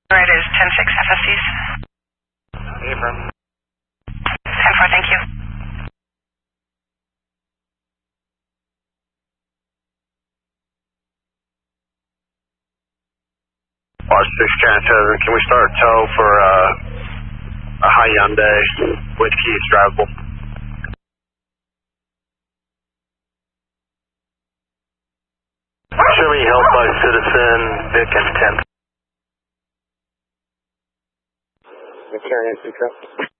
Right is 10-6 FSCs. Affirm. 10-4, thank you. Watch 6 Canton, can we start tow for a Hyundai with keys drivable? Show me help by citizen Vic and 10. McCarran,